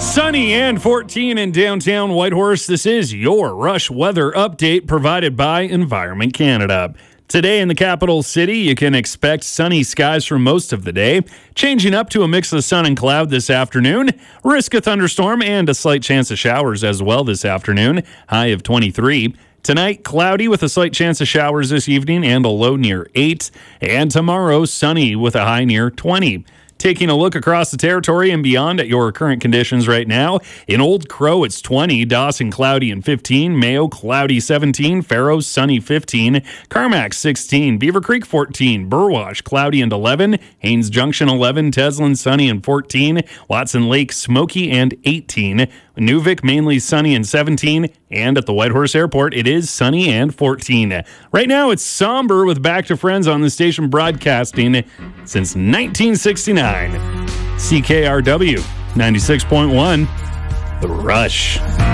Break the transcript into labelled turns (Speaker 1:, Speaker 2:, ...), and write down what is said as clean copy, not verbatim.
Speaker 1: Sunny and 14 in downtown Whitehorse. This is your Rush weather update provided by Environment Canada. Today in the capital city, you can expect sunny skies for most of the day, changing up to a mix of sun and cloud this afternoon. Risk a thunderstorm and a slight chance of showers as well this afternoon, high of 23. Tonight, cloudy with a slight chance of showers this evening and a low near 8. And tomorrow, sunny with a high near 20. Taking a look across the territory and beyond at your current conditions right now. In Old Crow, it's 20. Dawson, cloudy and 15. Mayo, cloudy 17. Faro, sunny 15. Carmack, 16. Beaver Creek, 14. Burwash, cloudy and 11. Haines Junction, 11. Teslin, sunny and 14. Watson Lake, smoky and 18. Newvik, mainly sunny and 17. And at the Whitehorse Airport, it is sunny and 14. Right now, it's somber with Back to Friends on the station broadcasting since 1969. CKRW 96.1, The Rush.